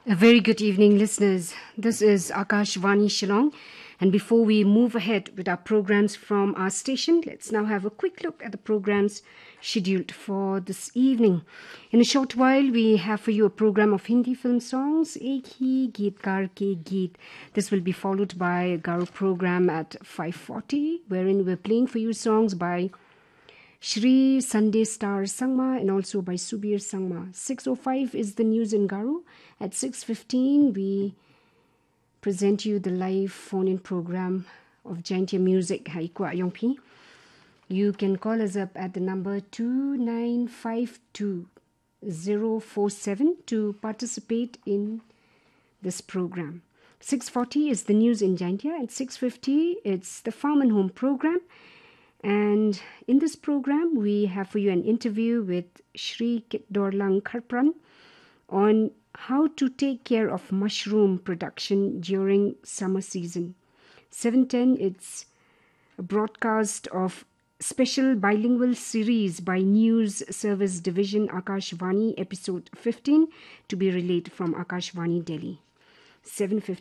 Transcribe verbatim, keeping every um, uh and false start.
A very good evening, listeners. This is Akashvani Shillong. And before we move ahead with our programs from our station, let's now have a quick look at the programs scheduled for this evening. In a short while, we have for you a program of Hindi film songs, Ek Hi Geetkar Ke Geet. This will be followed by a Garo program at five forty, wherein we're playing for you songs by Shri Sunday Star Sangma and also by Subir Sangma. six oh five is the news in Garo. At six fifteen, we present you the live phone-in program of Jaintia Music Haikwa Yongpi. You can call us up at the number two nine five two zero four seven to participate in this program. six forty is the news in Jaintia. At six fifty, it's the Farm and Home program. And in this program, we have for you an interview with Shri Kitdorlang Kharpran on how to take care of mushroom production during summer season. seven ten, it's a broadcast of special bilingual series by News Service Division Akashvani, episode fifteen, to be relayed from Akashvani, Delhi. seven